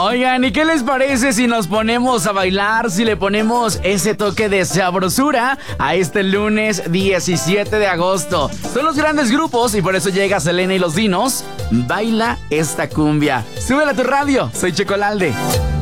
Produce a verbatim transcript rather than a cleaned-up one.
Oigan, ¿y qué les parece si nos ponemos a bailar, si le ponemos ese toque de sabrosura a este lunes diecisiete de agosto? Son los grandes grupos y por eso llega Selena y los Dinos. Baila esta cumbia. Súbela a tu radio, soy Chocolalde.